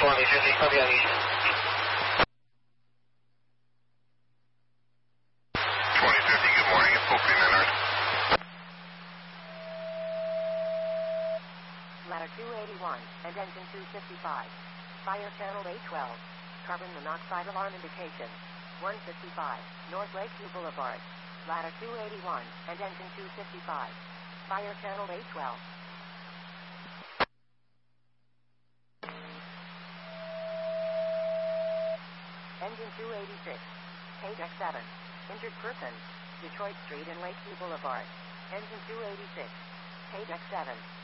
2050, copy on east. 2050, good morning. It's full cream Leonard. Ladder 281 and engine 255. Fire channel A12. Carbon monoxide alarm indication. 155 North Lakeview Boulevard. Ladder 281 and engine 255. Fire channel A12. Engine 286. KDEC 7. Injured person. Detroit Street and Lakeview Boulevard. Engine 286. KDEC 7.